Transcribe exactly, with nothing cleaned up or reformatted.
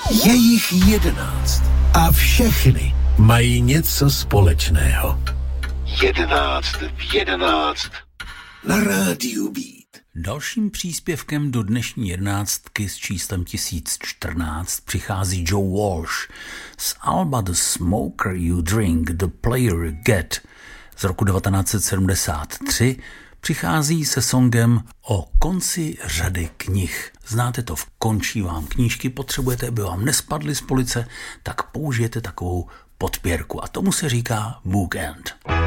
Je jich jedenáct a všechny mají něco společného. Jedenáct v jedenáct na rádiu Beat. Dalším příspěvkem do dnešní jedenáctky s číslem tisíc čtrnáct přichází Joe Walsh z alba The Smoker You Drink, The Player You Get z roku devatenáct set sedmdesát tři. Přichází se songem o konci řady knih. Znáte to, končí vám knížky, potřebujete, aby vám nespadly z police, tak použijete takovou podpěrku a tomu se říká bookend.